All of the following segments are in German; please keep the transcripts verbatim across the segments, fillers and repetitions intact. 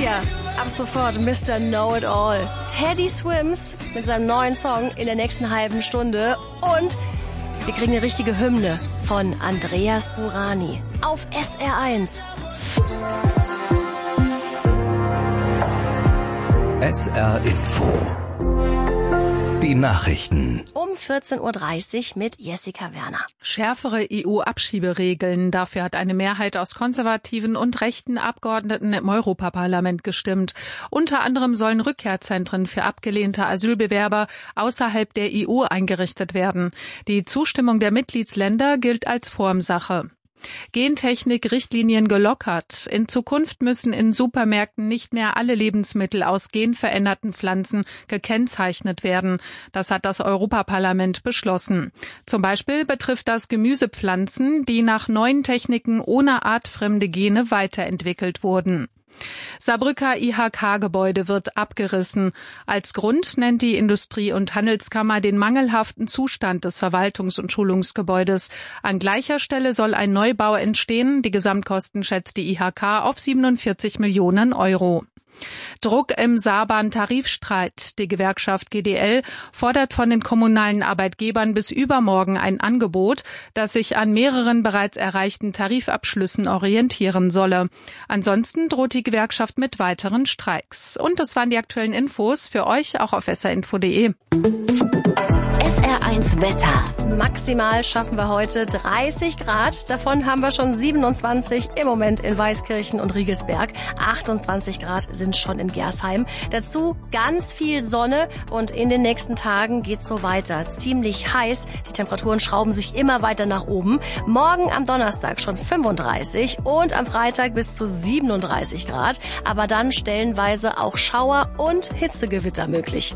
ja, ab sofort Mister Know-it-all. Teddy Swims mit seinem neuen Song in der nächsten halben Stunde. Und wir kriegen eine richtige Hymne von Andreas Burani auf S R eins. S R Info. Die Nachrichten. Um vierzehn Uhr dreißig mit Jessica Werner. Schärfere E U-Abschieberegeln. Dafür hat eine Mehrheit aus konservativen und rechten Abgeordneten im Europaparlament gestimmt. Unter anderem sollen Rückkehrzentren für abgelehnte Asylbewerber außerhalb der E U eingerichtet werden. Die Zustimmung der Mitgliedsländer gilt als Formsache. Gentechnik-Richtlinien gelockert. In Zukunft müssen in Supermärkten nicht mehr alle Lebensmittel aus genveränderten Pflanzen gekennzeichnet werden. Das hat das Europaparlament beschlossen. Zum Beispiel betrifft das Gemüsepflanzen, die nach neuen Techniken ohne artfremde Gene weiterentwickelt wurden. Saarbrücker I H K-Gebäude wird abgerissen. Als Grund nennt die Industrie- und Handelskammer den mangelhaften Zustand des Verwaltungs- und Schulungsgebäudes. An gleicher Stelle soll ein Neubau entstehen. Die Gesamtkosten schätzt die I H K auf siebenundvierzig Millionen Euro. Druck im Saarbahn-Tarifstreit. Die Gewerkschaft G D L fordert von den kommunalen Arbeitgebern bis übermorgen ein Angebot, das sich an mehreren bereits erreichten Tarifabschlüssen orientieren solle. Ansonsten droht die Gewerkschaft mit weiteren Streiks. Und das waren die aktuellen Infos für euch auch auf S R info punkt de. S R eins Wetter. Maximal schaffen wir heute dreißig Grad. Davon haben wir schon siebenundzwanzig im Moment in Weißkirchen und Riegelsberg. achtundzwanzig Grad sind schon in Gersheim. Dazu ganz viel Sonne und in den nächsten Tagen geht's so weiter. Ziemlich heiß. Die Temperaturen schrauben sich immer weiter nach oben. Morgen am Donnerstag schon fünfunddreißig und am Freitag bis zu siebenunddreißig Grad. Aber dann stellenweise auch Schauer und Hitzegewitter möglich.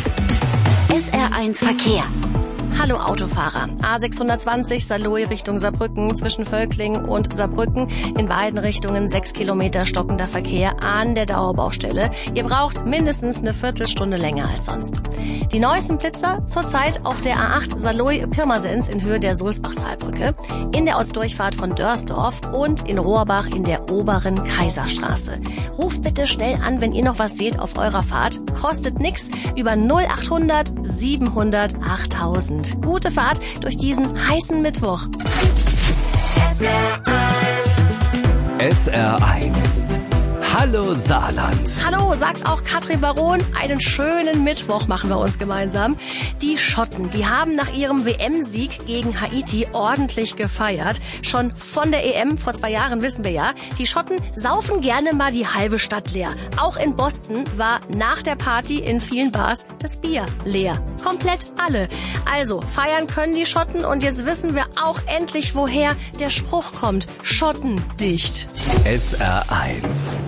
S R eins Verkehr. Hallo Autofahrer. A sechshundertzwanzig Saarlouis Richtung Saarbrücken zwischen Völklingen und Saarbrücken. In beiden Richtungen sechs Kilometer stockender Verkehr an der Dauerbaustelle. Ihr braucht mindestens eine Viertelstunde länger als sonst. Die neuesten Blitzer zurzeit auf der A acht Saarlouis-Pirmasens in Höhe der Sulzbachtalbrücke, in der Ortsdurchfahrt von Dörsdorf und in Rohrbach in der oberen Kaiserstraße. Ruft bitte schnell an, wenn ihr noch was seht auf eurer Fahrt. Kostet nix über null achthundert siebenhundert achttausend. Gute Fahrt durch diesen heißen Mittwoch. S R eins. S R eins. Hallo Saarland. Hallo, sagt auch Katrin Baron. Einen schönen Mittwoch machen wir uns gemeinsam. Die Schotten, die haben nach ihrem W M-Sieg gegen Haiti ordentlich gefeiert. Schon von der E M vor zwei Jahren wissen wir ja, die Schotten saufen gerne mal die halbe Stadt leer. Auch in Boston war nach der Party in vielen Bars das Bier leer. Komplett alle. Also, feiern können die Schotten und jetzt wissen wir auch endlich, woher der Spruch kommt. Schottendicht. S R eins.